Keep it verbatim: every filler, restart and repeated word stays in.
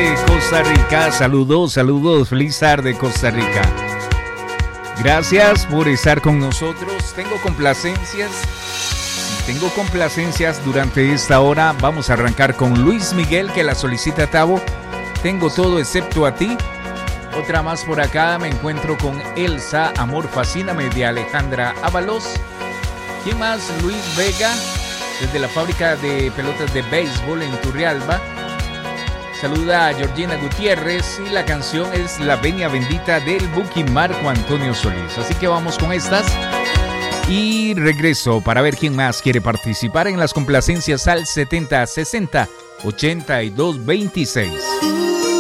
tarde, Costa Rica. Saludos, saludos. Feliz tarde, Costa Rica. Gracias por estar con nosotros. Tengo complacencias. Tengo complacencias durante esta hora. Vamos a arrancar con Luis Miguel, que la solicita Tavo. Tengo todo excepto a ti. Otra más por acá. Me encuentro con Elsa, Amor Fascíname, de Alejandra Ábalos. ¿Quién más? Luis Vega, desde la fábrica de pelotas de béisbol en Turrialba. Saluda a Georgina Gutiérrez y la canción es La Venia Bendita del Buki Marco Antonio Solís. Así que vamos con estas y regreso para ver quién más quiere participar en las complacencias al setenta sesenta ochenta y dos veintiséis.